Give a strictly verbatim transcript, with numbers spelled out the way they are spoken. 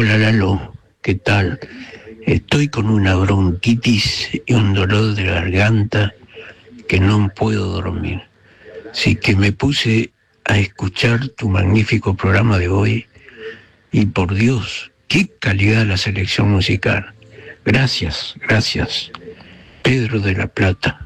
Hola Lalo, ¿qué tal? Estoy con una bronquitis y un dolor de garganta que no puedo dormir. Así que me puse a escuchar tu magnífico programa de hoy y por Dios, qué calidad la selección musical. Gracias, gracias. Pedro de la Plata.